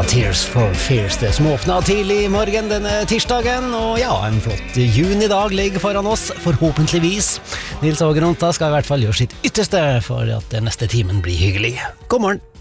Tears for Fears, det som åpnet tidlig i morgen denne tirsdagen. Og ja, en flott junidag ligger foran oss, forhåpentligvis. Nils Ågeronta skal i hvert fall gjøre sitt ytterste for at den neste timen blir hyggelig. God morgen!